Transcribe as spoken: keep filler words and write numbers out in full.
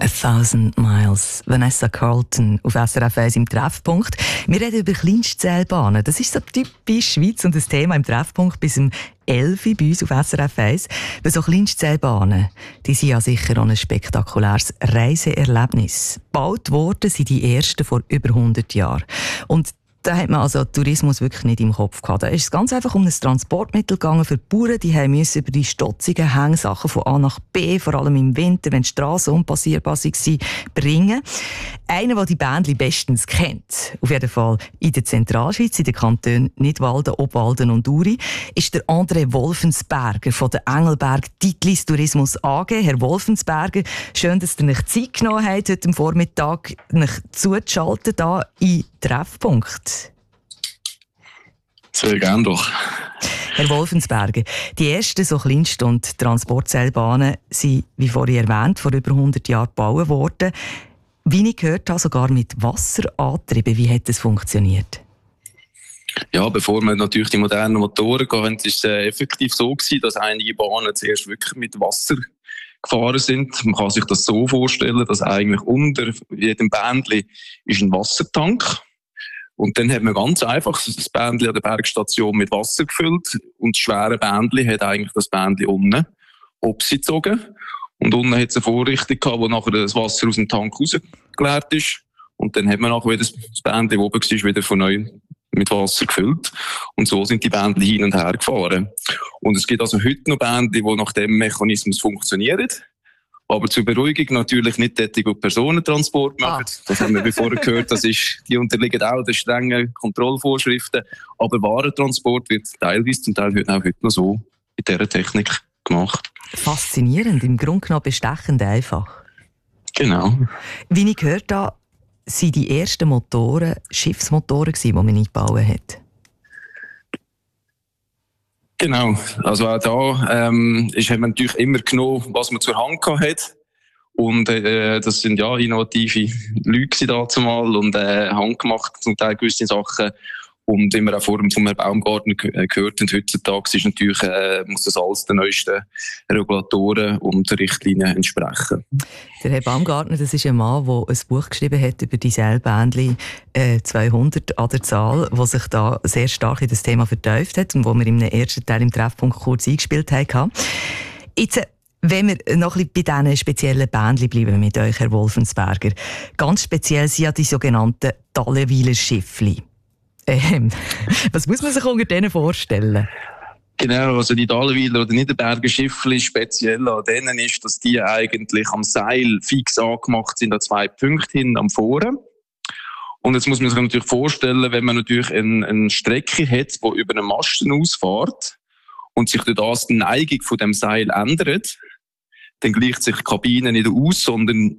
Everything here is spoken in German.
A Thousand Miles. Vanessa Carlton auf S R F eins im Treffpunkt. Wir reden über Kleinstzellbahnen. Das ist so typisch Schweiz und das Thema im Treffpunkt bis um elf Uhr bei uns auf S R F eins. Weil so Kleinstzellbahnen, die sind ja sicher auch ein spektakuläres Reiseerlebnis. Gebaut worden sind die ersten vor über hundert Jahren. Und da hat man also Tourismus wirklich nicht im Kopf gehabt. Da ist es ganz einfach um ein Transportmittel gegangen für die Bauern. Die mussten über die stotzigen Hängsachen von A nach B, vor allem im Winter, wenn die Strassen unpassierbar waren, bringen. Einer, der die Bändli bestens kennt, auf jeden Fall in der Zentralschweiz, in den Kantonen Nidwalden, Obwalden und Uri, ist der André Wolfensberger von der Engelberg Titlis Tourismus A G. Herr Wolfensberger, schön, dass ihr euch Zeit genommen habt, heute Vormittag euch zuzuschalten, hier in Treffpunkt. Sehr gerne doch. Herr Wolfensberger, die ersten so Kleinst- und Transportseilbahnen sind, wie vorhin erwähnt, vor über hundert Jahren gebaut worden. Wie ich gehört habe, sogar mit Wasser angetrieben. Wie hat das funktioniert? Ja, bevor wir natürlich die modernen Motoren hatten, war es äh, effektiv so gewesen, dass einige Bahnen zuerst wirklich mit Wasser gefahren sind. Man kann sich das so vorstellen, dass eigentlich unter jedem Bändli ist ein Wassertank. Und dann hat man ganz einfach das Bändli an der Bergstation mit Wasser gefüllt und das schwere Bändli hat eigentlich das Bändli unten abgezogen. Und unten hat es eine Vorrichtung gehabt, wo nachher das Wasser aus dem Tank rausgeleert ist. Und dann hat man nachher wieder das Bändli, das oben war, wieder von neu mit Wasser gefüllt. Und so sind die Bändli hin und her gefahren. Und es gibt also heute noch Bändli, die nach dem Mechanismus funktionieren. Aber zur Beruhigung natürlich nicht tätige Personentransport machen. Ah. Das haben wir wie vorher gehört. Das ist, die unterliegen auch den strengen Kontrollvorschriften. Aber Warentransport wird teilweise, zum Teil auch heute noch so mit dieser Technik gemacht. Faszinierend, im Grunde genommen bestechend einfach. Genau. Wie ich gehört habe, waren die ersten Motoren Schiffsmotoren, die man eingebaut hat. Genau, also auch da ähm, ist, hat man natürlich immer genommen, was man zur Hand hat. Und äh, das sind ja innovative Leute dazu mal und äh, handgemacht zum Teil gewisse Sachen. Und wie wir auch vorhin vom Herrn Baumgartner gehört haben, heutzutage ist natürlich, äh, muss das alles den neuesten Regulatoren und Richtlinien entsprechen. Der Herr Baumgartner, das ist ein Mann, der ein Buch geschrieben hat über die Seilbändli äh, zweihundert an der Zahl, der sich da sehr stark in das Thema vertieft hat und wo wir im ersten Teil im Treffpunkt kurz eingespielt haben. Jetzt, wenn wir noch ein bisschen bei diesen speziellen Bändli bleiben mit euch, Herr Wolfensberger, ganz speziell sind ja die sogenannten Dallenwiler Schiffli. Ähm, was muss man sich unter denen vorstellen? Genau, also die Dallenwiler oder Niederberger Schiffli, speziell an denen ist, dass die eigentlich am Seil fix angemacht sind an zwei Punkten hin am Vorn. Und jetzt muss man sich natürlich vorstellen, wenn man natürlich eine, eine Strecke hat, die über einen Masten ausfährt und sich durch das die Neigung von dem Seil ändert, dann gleicht sich die Kabine nicht aus, sondern